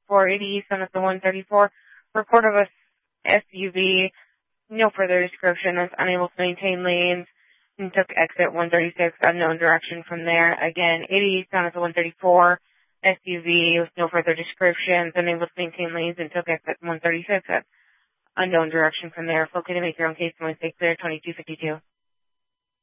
480 East on the 134. Report of a SUV, no further description, was unable to maintain lanes and took exit 136, unknown direction from there. Again, 80 East on the 134. SUV with no further descriptions, unable to maintain lanes and took exit 136 at unknown direction from there. Feel free to make your own case and stay clear, 2252.